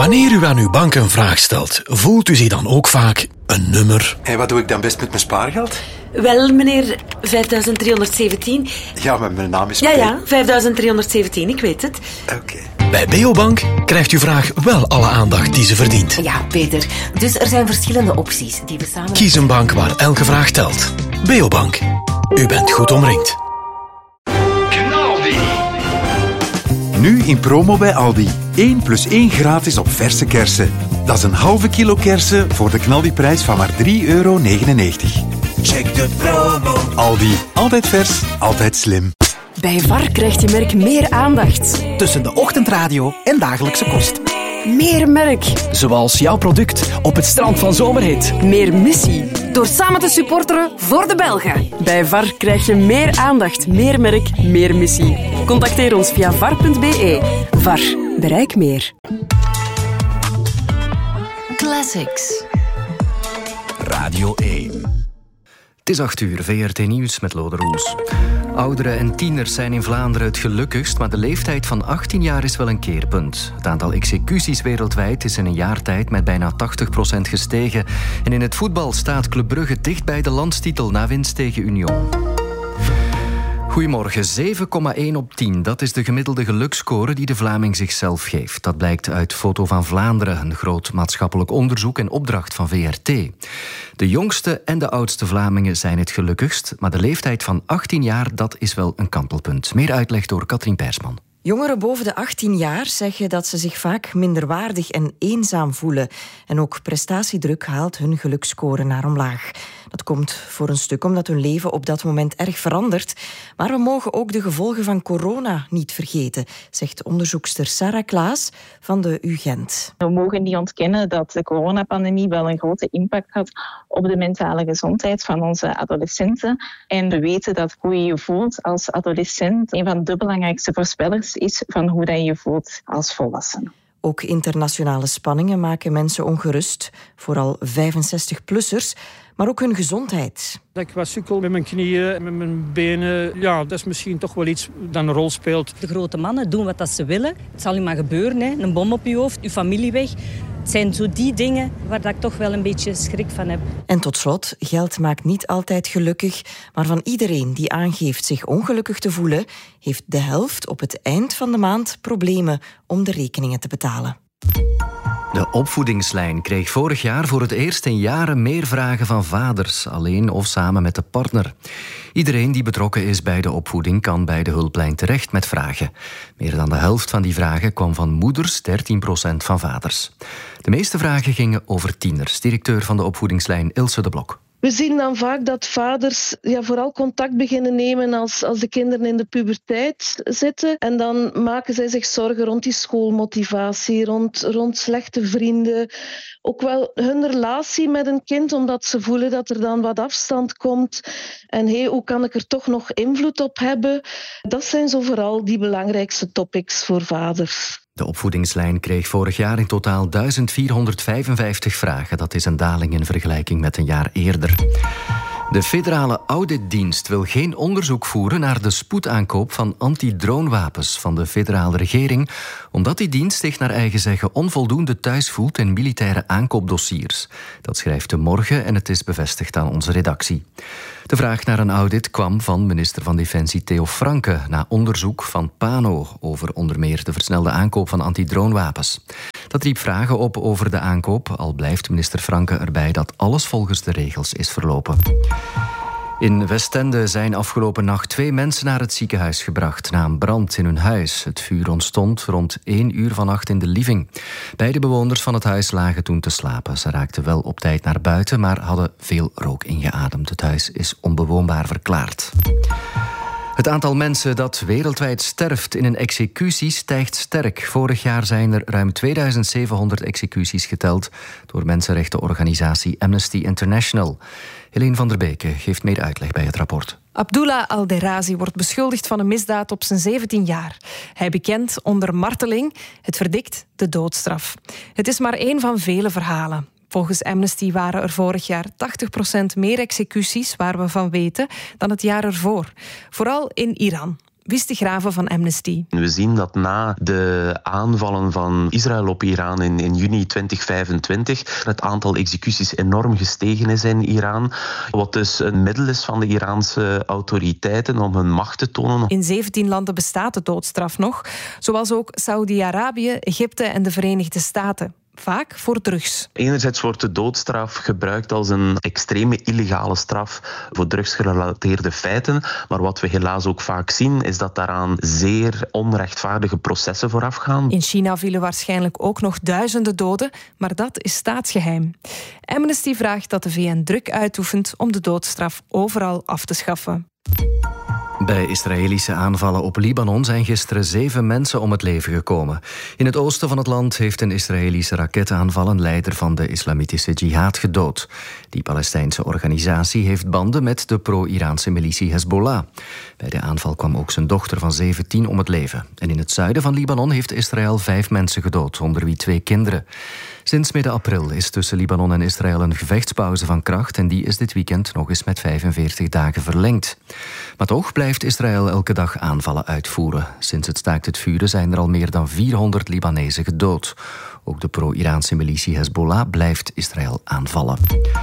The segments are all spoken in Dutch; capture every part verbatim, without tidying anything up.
Wanneer u aan uw bank een vraag stelt, voelt u zich dan ook vaak een nummer? En wat doe ik dan best met mijn spaargeld? Wel, meneer, vijfduizend driehonderdzeventien. Ja, maar mijn naam is... Ja, ja, vijfduizend driehonderdzeventien, ik weet het. Oké. Okay. Bij Beobank krijgt uw vraag wel alle aandacht die ze verdient. Ja, Peter. Dus er zijn verschillende opties die we samen... Kies een bank waar elke vraag telt. Beobank. U bent goed omringd. Nu in promo bij Aldi. één plus één gratis op verse kersen. Dat is een halve kilo kersen voor de knaldiprijs van maar drie euro negenennegentig. Check de promo. Aldi. Altijd vers, altijd slim. Bij V A R krijgt je merk meer aandacht. Tussen de ochtendradio en dagelijkse kost. Meer merk. Zoals jouw product op het strand van Zomerhit. Meer missie. Door samen te supporteren voor de Belgen. Bij V A R krijg je meer aandacht, meer merk, meer missie. Contacteer ons via var punt be. V A R. Bereik meer. Classics. Radio één. Het is acht uur, V R T Nieuws met Lode Roels. Ouderen en tieners zijn in Vlaanderen het gelukkigst, maar de leeftijd van achttien jaar is wel een keerpunt. Het aantal executies wereldwijd is in een jaar tijd met bijna tachtig procent gestegen. En in het voetbal staat Club Brugge dicht bij de landstitel na winst tegen Union. Goedemorgen, zeven komma één op tien. Dat is de gemiddelde geluksscore die de Vlaming zichzelf geeft. Dat blijkt uit Foto van Vlaanderen, een groot maatschappelijk onderzoek en opdracht van V R T. De jongste en de oudste Vlamingen zijn het gelukkigst, maar de leeftijd van achttien jaar, dat is wel een kantelpunt. Meer uitleg door Katrien Persman. Jongeren boven de achttien jaar zeggen dat ze zich vaak minderwaardig en eenzaam voelen. En ook prestatiedruk haalt hun geluksscore naar omlaag. Dat komt voor een stuk omdat hun leven op dat moment erg verandert. Maar we mogen ook de gevolgen van corona niet vergeten, zegt onderzoekster Sarah Klaas van de U Gent. We mogen niet ontkennen dat de coronapandemie wel een grote impact had op de mentale gezondheid van onze adolescenten. En we weten dat hoe je je voelt als adolescent een van de belangrijkste voorspellers is van hoe dat je je voelt als volwassene. Ook internationale spanningen maken mensen ongerust, vooral vijfenzestig-plussers, maar ook hun gezondheid. Dat ik wat sukkel met mijn knieën, met mijn benen, ja, dat is misschien toch wel iets dat een rol speelt. De grote mannen doen wat dat ze willen. Het zal u maar gebeuren, hè. Een bom op je hoofd, uw familie weg. Het zijn zo die dingen waar dat ik toch wel een beetje schrik van heb. En tot slot, geld maakt niet altijd gelukkig, maar van iedereen die aangeeft zich ongelukkig te voelen, heeft de helft op het eind van de maand problemen om de rekeningen te betalen. De opvoedingslijn kreeg vorig jaar voor het eerst in jaren meer vragen van vaders, alleen of samen met de partner. Iedereen die betrokken is bij de opvoeding kan bij de hulplijn terecht met vragen. Meer dan de helft van die vragen kwam van moeders, dertien procent van vaders. De meeste vragen gingen over tieners. Directeur van de opvoedingslijn Ilse de Blok. We zien dan vaak dat vaders ja, vooral contact beginnen nemen als, als de kinderen in de puberteit zitten. En dan maken zij zich zorgen rond die schoolmotivatie, rond, rond slechte vrienden. Ook wel hun relatie met een kind, omdat ze voelen dat er dan wat afstand komt. En hey, hoe kan ik er toch nog invloed op hebben? Dat zijn zo vooral die belangrijkste topics voor vaders. De opvoedingslijn kreeg vorig jaar in totaal duizend vierhonderdvijfenvijftig vragen. Dat is een daling in vergelijking met een jaar eerder. De federale auditdienst wil geen onderzoek voeren naar de spoedaankoop van antidroonwapens van de federale regering, omdat die dienst zich naar eigen zeggen onvoldoende thuis voelt in militaire aankoopdossiers. Dat schrijft De Morgen en het is bevestigd aan onze redactie. De vraag naar een audit kwam van minister van Defensie Theo Franke na onderzoek van Pano over onder meer de versnelde aankoop van antidroonwapens. Dat riep vragen op over de aankoop, al blijft minister Franke erbij dat alles volgens de regels is verlopen. In Westende zijn afgelopen nacht twee mensen naar het ziekenhuis gebracht na een brand in hun huis. Het vuur ontstond rond één uur vannacht in de living. Beide bewoners van het huis lagen toen te slapen. Ze raakten wel op tijd naar buiten, maar hadden veel rook ingeademd. Het huis is onbewoonbaar verklaard. Het aantal mensen dat wereldwijd sterft in een executie stijgt sterk. Vorig jaar zijn er ruim tweeduizend zevenhonderd executies geteld door mensenrechtenorganisatie Amnesty International. Helene van der Beke geeft meer uitleg bij het rapport. Abdullah al-Derazi wordt beschuldigd van een misdaad op zijn zeventien jaar. Hij bekent onder marteling, het verdikt de doodstraf. Het is maar één van vele verhalen. Volgens Amnesty waren er vorig jaar tachtig procent meer executies, waar we van weten, dan het jaar ervoor. Vooral in Iran. wist de Graven van Amnesty. We zien dat na de aanvallen van Israël op Iran in, in juni twintig vijfentwintig het aantal executies enorm gestegen is in Iran. Wat dus een middel is van de Iraanse autoriteiten om hun macht te tonen. In zeventien landen bestaat de doodstraf nog, zoals ook Saudi-Arabië, Egypte en de Verenigde Staten. Vaak voor drugs. Enerzijds wordt de doodstraf gebruikt als een extreme illegale straf voor drugsgerelateerde feiten. Maar wat we helaas ook vaak zien, is dat daaraan zeer onrechtvaardige processen voorafgaan. In China vielen waarschijnlijk ook nog duizenden doden, maar dat is staatsgeheim. Amnesty vraagt dat de V N druk uitoefent om de doodstraf overal af te schaffen. Bij Israëlische aanvallen op Libanon zijn gisteren zeven mensen om het leven gekomen. In het oosten van het land heeft een Israëlische raketaanval een leider van de islamitische jihad gedood. Die Palestijnse organisatie heeft banden met de pro-Iraanse militie Hezbollah. Bij de aanval kwam ook zijn dochter van zeventien om het leven. En in het zuiden van Libanon heeft Israël vijf mensen gedood, onder wie twee kinderen. Sinds midden april is tussen Libanon en Israël een gevechtspauze van kracht en die is dit weekend nog eens met vijfenveertig dagen verlengd. Maar toch blijft Israël elke dag aanvallen uitvoeren. Sinds het staakt het vuren zijn er al meer dan vierhonderd Libanezen gedood. Ook de pro-Iraanse militie Hezbollah blijft Israël aanvallen.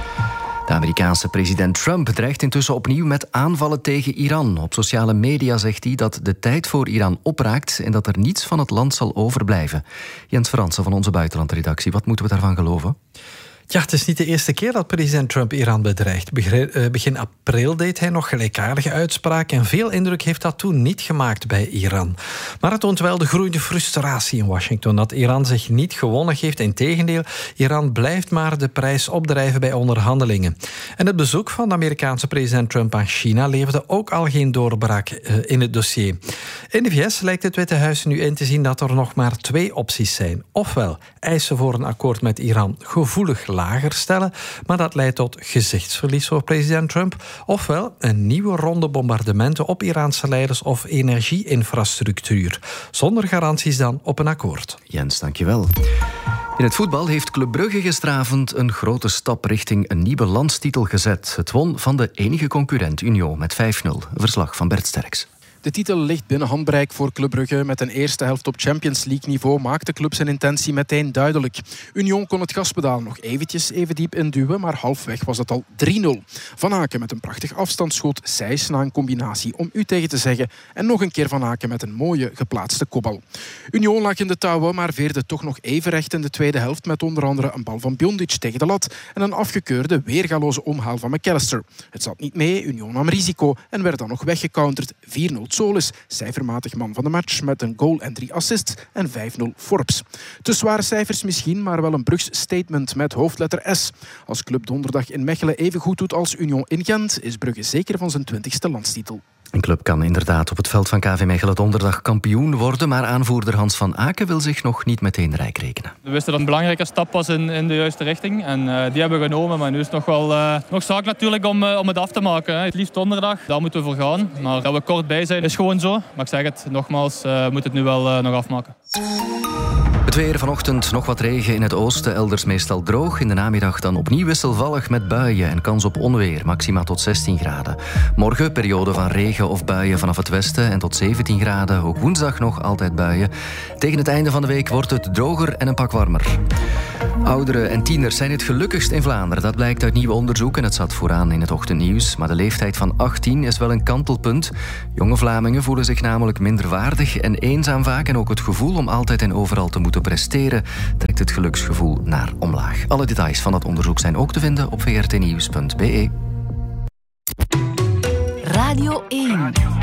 De Amerikaanse president Trump dreigt intussen opnieuw met aanvallen tegen Iran. Op sociale media zegt hij dat de tijd voor Iran opraakt en dat er niets van het land zal overblijven. Jens Fransen van onze buitenlandredactie, wat moeten we daarvan geloven? Ja, het is niet de eerste keer dat president Trump Iran bedreigt. Begin april deed hij nog gelijkaardige uitspraken en veel indruk heeft dat toen niet gemaakt bij Iran. Maar het toont wel de groeiende frustratie in Washington dat Iran zich niet gewonnen geeft. Integendeel, Iran blijft maar de prijs opdrijven bij onderhandelingen. En het bezoek van de Amerikaanse president Trump aan China leverde ook al geen doorbraak in het dossier. In de V S lijkt het Witte Huis nu in te zien dat er nog maar twee opties zijn. Ofwel eisen voor een akkoord met Iran gevoelig lager stellen, maar dat leidt tot gezichtsverlies voor president Trump. Ofwel een nieuwe ronde bombardementen op Iraanse leiders of energieinfrastructuur. Zonder garanties dan op een akkoord. Jens, dankjewel. In het voetbal heeft Club Brugge gisteravond een grote stap richting een nieuwe landstitel gezet. Het won van de enige concurrent Union met vijf nul. Verslag van Bert Sterks. De titel ligt binnen handbereik voor Club Brugge. Met een eerste helft op Champions League niveau maakt de club zijn intentie meteen duidelijk. Union kon het gaspedaal nog eventjes even diep induwen, maar halfweg was het al drie nul. Van Aken met een prachtig afstandsschot, Sijs na een combinatie om u tegen te zeggen en nog een keer Van Aken met een mooie geplaatste kopbal. Union lag in de touwen, maar veerde toch nog even recht in de tweede helft met onder andere een bal van Bjondic tegen de lat en een afgekeurde weergaloze omhaal van McAllister. Het zat niet mee, Union nam risico en werd dan nog weggecounterd. vier nul Solis, cijfermatig man van de match met een goal en drie assists en vijf nul Forbes. Te zware cijfers misschien, maar wel een Brugs statement met hoofdletter S. Als club donderdag in Mechelen even goed doet als Union in Gent, is Brugge zeker van zijn twintigste landstitel. Een club kan inderdaad op het veld van K V Mechelen donderdag kampioen worden, maar aanvoerder Hans van Aken wil zich nog niet meteen rijk rekenen. We wisten dat het een belangrijke stap was in, in de juiste richting en uh, die hebben we genomen, maar nu is het nog wel uh, nog zaak natuurlijk om, uh, om het af te maken. Hè. Het liefst donderdag, daar moeten we voor gaan, maar dat we kort bij zijn is gewoon zo. Maar ik zeg het nogmaals, uh, moet het nu wel uh, nog afmaken. Het weer vanochtend nog wat regen in het oosten, elders meestal droog. In de namiddag dan opnieuw wisselvallig met buien en kans op onweer, maxima tot zestien graden. Morgen periode van regen of buien vanaf het westen en tot zeventien graden. Ook woensdag nog altijd buien. Tegen het einde van de week wordt het droger en een pak warmer. Ouderen en tieners zijn het gelukkigst in Vlaanderen. Dat blijkt uit nieuw onderzoek en het zat vooraan in het ochtendnieuws. Maar de leeftijd van achttien is wel een kantelpunt. Jonge Vlamingen voelen zich namelijk minder waardig en eenzaam vaak. En ook het gevoel om altijd en overal te moeten presteren trekt het geluksgevoel naar omlaag. Alle details van dat onderzoek zijn ook te vinden op v r t nieuws punt b e. Radio één.